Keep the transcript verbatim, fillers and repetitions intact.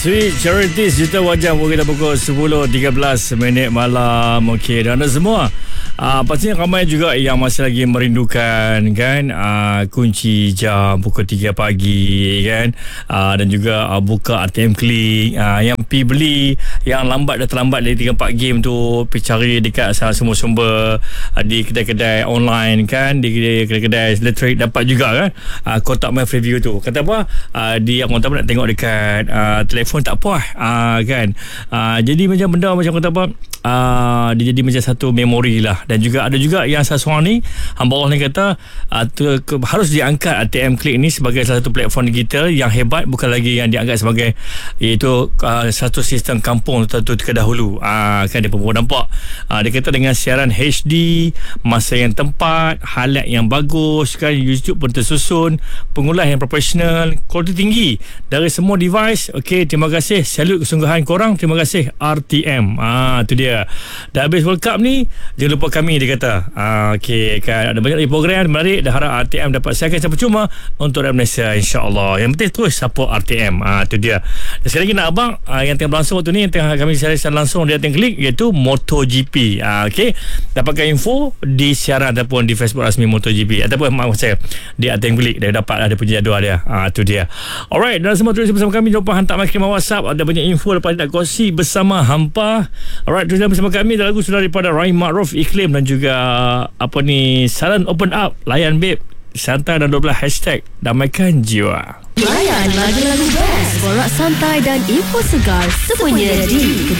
Sweet Charities Juta Wajah kita pukul sepuluh tiga belas minit malam. Okey, dan anda semua uh, pastinya ramai juga yang masih lagi merindukan kan uh, kunci jam pukul tiga pagi kan, uh, dan juga uh, buka A T M Klik, uh, yang pergi beli yang lambat dah terlambat dari tiga empat game tu, pergi cari dekat salah semua sumber uh, di kedai-kedai online kan, di kedai-kedai elektrik dapat juga kan uh, kotak my review tu. Kata apa, uh, dia orang tak nak tengok dekat uh, telefon tak puas uh, kan, uh, jadi macam benda macam kata apa, uh, dia jadi macam satu memori lah. Dan juga ada juga yang salah seorang ni, hamba Allah ni kata uh, tu, ke, harus diangkat A T M Klik ni sebagai salah satu platform digital yang hebat, bukan lagi yang dianggap sebagai iaitu uh, satu sistem kampung tertentu terdahulu. uh, kan dia pun nampak, uh, dia kata dengan siaran H D, masa yang tempat, highlight yang bagus kan, YouTube pun tersusun, pengulas yang profesional, kualiti tinggi dari semua device. Okey, terima kasih, salute kesungguhan korang, terima kasih R T M. Ah, tu dia. Dah habis World Cup ni, jangan lupa kami, dia kata. Ah, okey, kan ada banyak lagi program menarik, dah harap R T M dapat siarkan secara percuma untuk rakyat Malaysia, insya-Allah. Yang penting terus support R T M. Ah, tu dia. Dan sekali lagi nak abang, ah, yang tengah berlangsung waktu ni, yang tengah kami siarkan langsung di A T M Klik, iaitu MotoGP. Ah, okey. Dapatkan info di siaran ataupun di Facebook rasmi MotoGP, ataupun maksud saya di A T M Klik, dia dapat ada punya jadual dia. Ah, tu dia. Alright, dan semua terus bersama kami. Jangan lupa hantar maklumat WhatsApp, ada banyak info lepas nak kongsi bersama hampa. Alright, terus bersama kami. Dan lagu sudah daripada Rahim Ma'ruf Iklim dan juga apa ni, Saran Open Up, layan babe, santai dan dua belas hashtag damaikan jiwa. Layan lagu-lagu best, borak santai dan info segar, semuanya di